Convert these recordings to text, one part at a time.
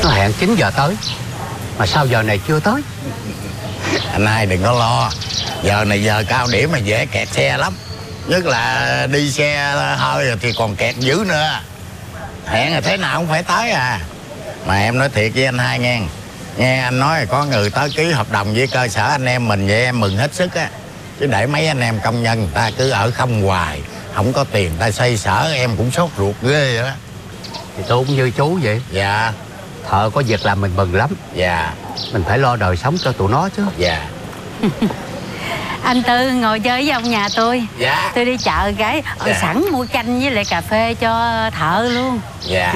Nó hẹn 9 giờ tới mà sao giờ này chưa tới? Anh hai đừng có lo. Giờ này giờ cao điểm mà dễ kẹt xe lắm. Nhất là đi xe hơi thì còn kẹt dữ nữa. Hẹn là thế nào cũng phải tới à. Mà em nói thiệt với anh hai nghe. Nghe anh nói có người tới ký hợp đồng với cơ sở anh em mình, vậy em mừng hết sức á. Chứ để mấy anh em công nhân ta cứ ở không hoài, không có tiền ta xoay sở, em cũng sốt ruột ghê vậy đó. Thì tôi cũng như chú vậy. Dạ. Thợ có việc làm mình mừng lắm. Dạ. Mình phải lo đời sống cho tụi nó chứ. Dạ. Anh Tư ngồi chơi với ông nhà tôi. Dạ. Tôi đi chợ cái Dạ. sẵn mua chanh với lại cà phê cho thợ luôn. Dạ.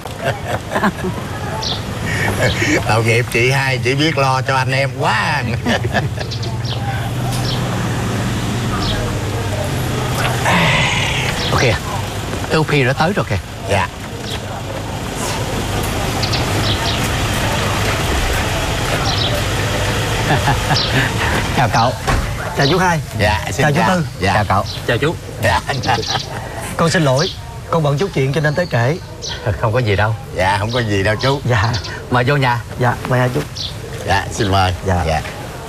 Tội nghiệp chị hai, chỉ biết lo cho anh em quá. Ok, Ưu Phi đã tới rồi kìa. Dạ. Chào cậu. Chào chú hai. Dạ, xin chào chú Tư. Dạ. Chào cậu. Chào chú. Dạ. Con xin lỗi, con bận chút chuyện cho nên tới trễ. Không có gì đâu. Dạ, không có gì đâu chú. Dạ. Mời vô nhà. Dạ, mời hai chú. Dạ, xin mời. Dạ. Dạ.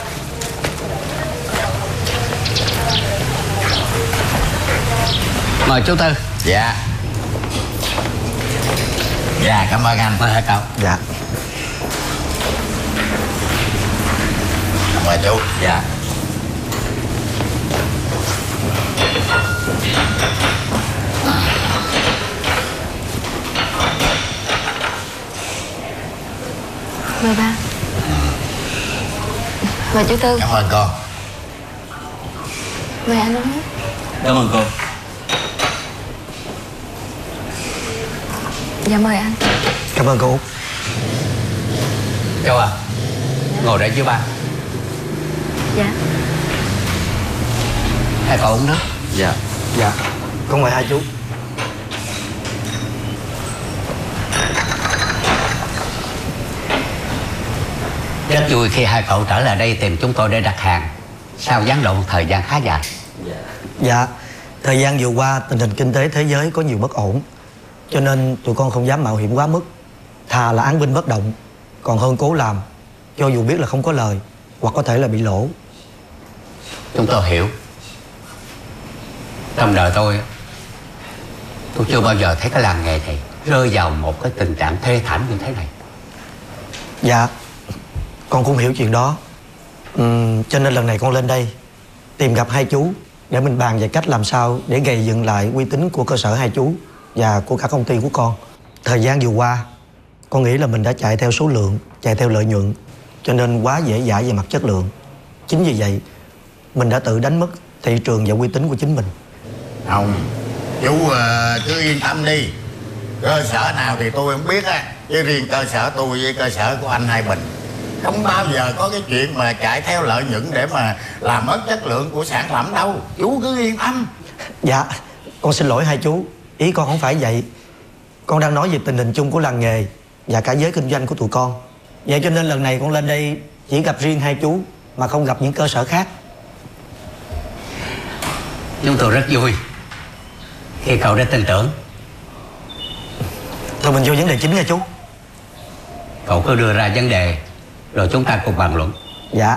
Mời chú Tư. Dạ. Dạ, cảm ơn anh. Mời hai cậu. Dạ. Mời chú. Dạ. Mời ba. Mời chú Tư. Cảm ơn con. Mời anh uống nước. Cảm ơn cô. Dạ mời anh. Cảm ơn cô Út. Châu à, ngồi đây với ba. Dạ. Hai cậu uống nước. Dạ. Dạ. Con mời hai chú. Rất vui khi hai cậu trở lại đây tìm chúng tôi để đặt hàng sau gián đoạn một thời gian khá dài. Dạ. Thời gian vừa qua tình hình kinh tế thế giới có nhiều bất ổn, cho nên tụi con không dám mạo hiểm quá mức. Thà là án binh bất động còn hơn cố làm, cho dù biết là không có lời hoặc có thể là bị lỗ. Chúng tôi hiểu. Trong đời tôi chưa bao giờ thấy cái làng nghề này rơi vào một cái tình trạng thê thảm như thế này. Dạ, con cũng hiểu chuyện đó. Cho nên lần này con lên đây tìm gặp hai chú để mình bàn về cách làm sao để gây dựng lại uy tín của cơ sở hai chú và của cả công ty của con. Thời gian vừa qua con nghĩ là mình đã chạy theo số lượng, chạy theo lợi nhuận, cho nên quá dễ dãi về mặt chất lượng. Chính vì vậy mình đã tự đánh mất thị trường và uy tín của chính mình. Không, chú cứ yên tâm đi. Cơ sở nào thì tôi không biết á, chứ riêng cơ sở tôi với cơ sở của anh hai Bình không bao giờ có cái chuyện mà chạy theo lợi nhuận để mà làm mất chất lượng của sản phẩm đâu. Chú cứ yên tâm. Dạ, con xin lỗi hai chú. Ý con không phải vậy. Con đang nói về tình hình chung của làng nghề và cả giới kinh doanh của tụi con. Vậy cho nên lần này con lên đây chỉ gặp riêng hai chú mà không gặp những cơ sở khác. Chúng tôi rất vui khi cậu đã tin tưởng. Thôi mình vô vấn đề chính nha chú. Cậu cứ đưa ra vấn đề rồi chúng ta cùng bàn luận. Dạ.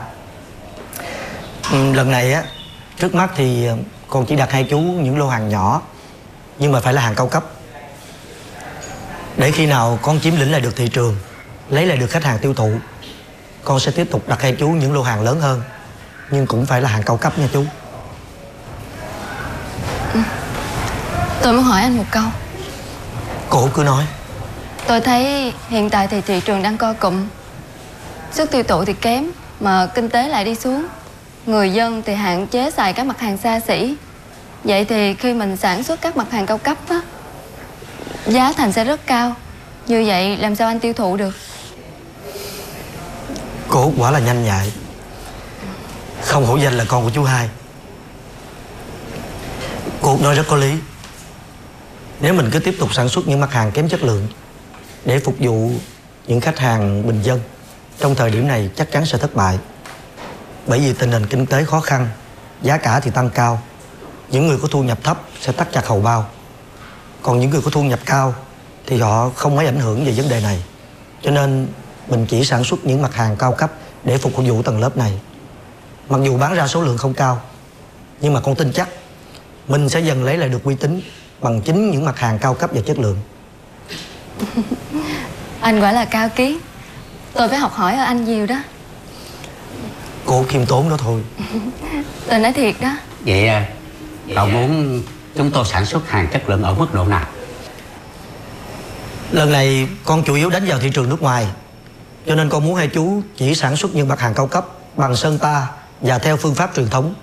Lần này á, trước mắt thì con chỉ đặt hai chú những lô hàng nhỏ, nhưng mà phải là hàng cao cấp. Để khi nào con chiếm lĩnh lại được thị trường, lấy lại được khách hàng tiêu thụ, con sẽ tiếp tục đặt hai chú những lô hàng lớn hơn, nhưng cũng phải là hàng cao cấp nha chú. Tôi muốn hỏi anh một câu. Cô cứ nói. Tôi thấy hiện tại thì thị trường đang co cụm, sức tiêu thụ thì kém, mà kinh tế lại đi xuống. Người dân thì hạn chế xài các mặt hàng xa xỉ. Vậy thì khi mình sản xuất các mặt hàng cao cấp á, giá thành sẽ rất cao. Như vậy làm sao anh tiêu thụ được? Cô quả là nhanh nhạy, không hổ danh là con của chú hai. Cô nói rất có lý. Nếu mình cứ tiếp tục sản xuất những mặt hàng kém chất lượng để phục vụ những khách hàng bình dân, trong thời điểm này chắc chắn sẽ thất bại. Bởi vì tình hình kinh tế khó khăn, giá cả thì tăng cao. Những người có thu nhập thấp sẽ tắc chặt hầu bao. Còn những người có thu nhập cao thì họ không mấy ảnh hưởng về vấn đề này. Cho nên mình chỉ sản xuất những mặt hàng cao cấp để phục vụ tầng lớp này. Mặc dù bán ra số lượng không cao, nhưng mà con tin chắc mình sẽ dần lấy lại được uy tín bằng chính những mặt hàng cao cấp và chất lượng. Anh quả là cao kiến. Tôi phải học hỏi ở anh nhiều đó. Cô khiêm tốn đó thôi. Tôi nói thiệt đó. Vậy cậu muốn chúng tôi sản xuất hàng chất lượng ở mức độ nào? Lần này con chủ yếu đánh vào thị trường nước ngoài, cho nên con muốn hai chú chỉ sản xuất những mặt hàng cao cấp bằng sơn ta và theo phương pháp truyền thống.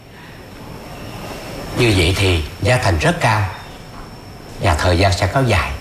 Như vậy thì giá thành rất cao và thời gian sẽ kéo dài.